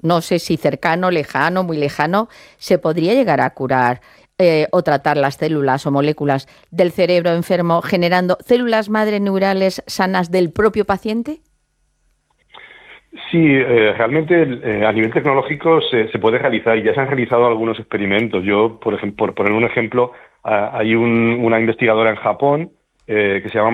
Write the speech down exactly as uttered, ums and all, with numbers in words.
no sé si cercano, lejano, muy lejano, se podría llegar a curar eh, o tratar las células o moléculas del cerebro enfermo generando células madre neurales sanas del propio paciente? Sí, eh, realmente eh, a nivel tecnológico se, se puede realizar y ya se han realizado algunos experimentos. Yo, por ejemplo, por poner un ejemplo, ah, hay un- una investigadora en Japón eh, que se llama